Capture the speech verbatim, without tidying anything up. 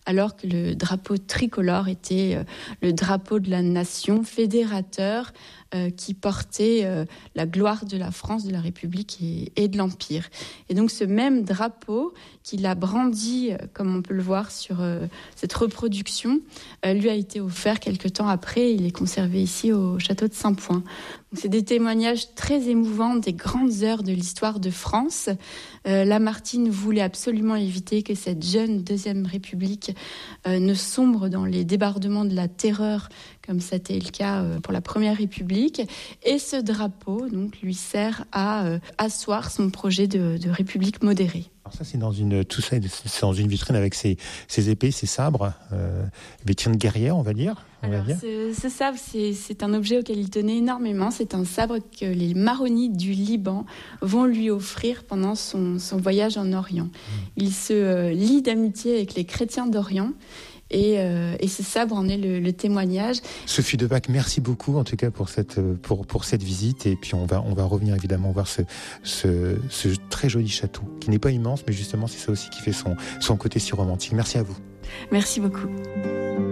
alors que le drapeau tricolore était euh, le drapeau de la nation fédérateur euh, qui portait euh, la gloire de la France, de la République et, et de l'Empire. Et donc ce même drapeau qu'il a brandi, euh, comme on peut le voir sur euh, cette reproduction, euh, lui a été offert quelque temps après. Il est conservé ici au château de Saint-Point. Donc, c'est des témoignages très émouvants des grandes heures de l'histoire de France. Euh, Lamartine voulait absolument éviter que cette jeune Deuxième République euh, ne sombre dans les débordements de la terreur, comme c'était le cas euh, pour la Première République. Et ce drapeau donc, lui sert à euh, asseoir son projet de, de République modérée. Alors ça, c'est dans une, tout ça, c'est dans une vitrine avec ses, ses épées, ses sabres, euh, vitrine guerrière, on va dire. On Alors, va dire. Ce, ce sabre, c'est, c'est un objet auquel il tenait énormément. C'est un sabre que les maronites du Liban vont lui offrir pendant son, son voyage en Orient. Il se euh, lie d'amitié avec les chrétiens d'Orient. Et, euh, et ce sabre en est le, le témoignage. Sophie Deback, merci beaucoup en tout cas pour cette, pour, pour cette visite. Et puis on va, on va revenir évidemment voir ce, ce, ce très joli château, qui n'est pas immense, mais justement c'est ça aussi qui fait son, son côté si romantique. Merci à vous. Merci beaucoup.